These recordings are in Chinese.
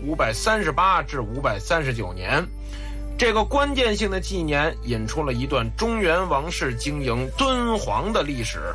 538至539年。这个关键性的纪年引出了一段中原王室经营敦煌的历史。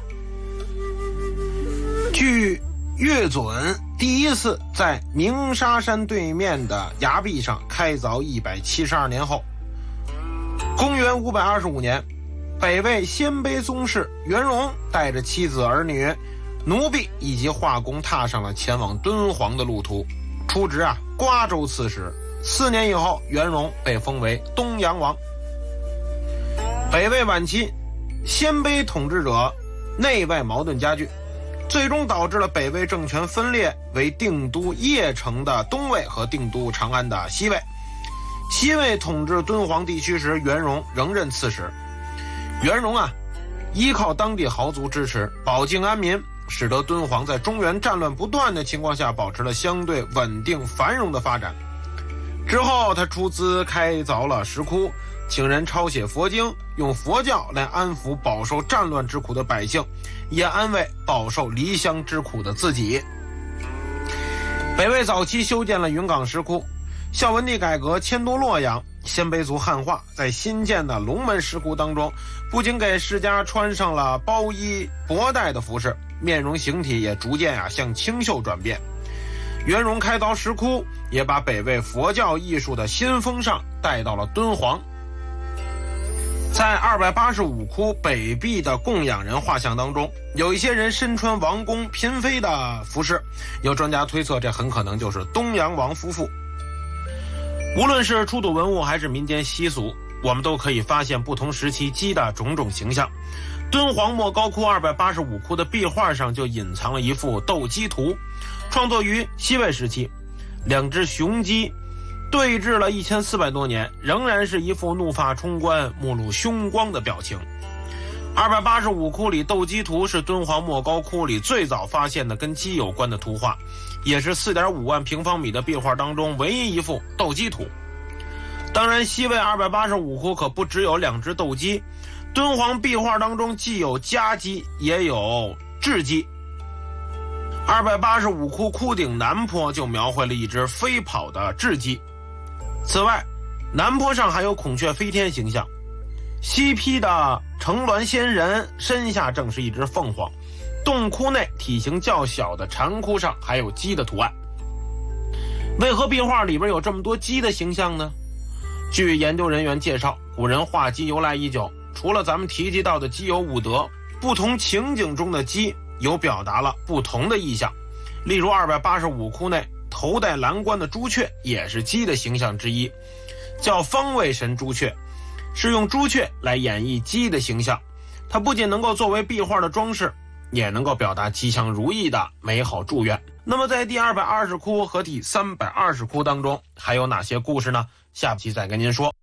据乐准第一次在鸣沙山对面的崖壁上开凿172年后，公元525年，北魏鲜卑宗室元荣带着妻子儿女、奴婢以及画工踏上了前往敦煌的路途，出职瓜州刺史。4年以后，元荣被封为东阳王。北魏晚期，鲜卑统治者内外矛盾加剧，最终导致了北魏政权分裂为定都邺城的东魏和定都长安的西魏。西魏统治敦煌地区时，元荣仍任刺史。元荣依靠当地豪族支持，保境安民，使得敦煌在中原战乱不断的情况下保持了相对稳定繁荣的发展。之后他出资开凿了石窟，请人抄写佛经，用佛教来安抚饱受战乱之苦的百姓，也安慰饱受离乡之苦的自己。北魏早期修建了云冈石窟，孝文帝改革迁都洛阳，鲜卑族汉化，在新建的龙门石窟当中，不仅给世家穿上了包衣博带的服饰，面容形体也逐渐向清秀转变。元荣开凿石窟，也把北魏佛教艺术的新风尚带到了敦煌。在285窟北壁的供养人画像当中，有一些人身穿王公嫔妃的服饰，有专家推测这很可能就是东阳王夫妇。无论是出土文物还是民间习俗，我们都可以发现不同时期鸡的种种形象。敦煌莫高窟285窟的壁画上就隐藏了一幅斗鸡图，创作于西魏时期，两只雄鸡对峙了1400多年，仍然是一副怒发冲冠、目露凶光的表情。285窟里斗鸡图是敦煌莫高窟里最早发现的跟鸡有关的图画，也是4.5万平方米的壁画当中唯一一幅斗鸡图。当然，西魏285窟可不只有两只斗鸡，敦煌壁画当中既有家鸡也有雉鸡。285窟窟顶南坡就描绘了一只飞跑的雉鸡。此外，南坡上还有孔雀飞天形象。西批的乘鸾仙人身下正是一只凤凰。洞窟内体型较小的禅窟上还有鸡的图案。为何壁画里边有这么多鸡的形象呢？据研究人员介绍，古人画鸡由来已久，除了咱们提及到的鸡有五德，不同情景中的鸡有表达了不同的意象。例如285窟内头戴蓝冠的朱雀也是鸡的形象之一，叫方位神朱雀，是用朱雀来演绎鸡的形象。它不仅能够作为壁画的装饰，也能够表达吉祥如意的美好祝愿。那么在第220窟和第320窟当中还有哪些故事呢？下期再跟您说。